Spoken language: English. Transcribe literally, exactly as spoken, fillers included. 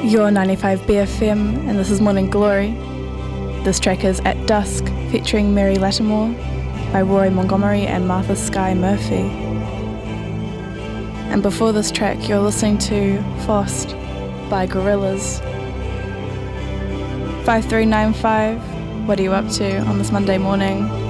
You're ninety-five B F M and this is Morning Glory. This track is At Dusk featuring Mary Lattimore by Roy Montgomery and Martha Skye Murphy. And before this track you're listening to Fost by Gorillaz. five three nine five, what are you up to on this Monday morning?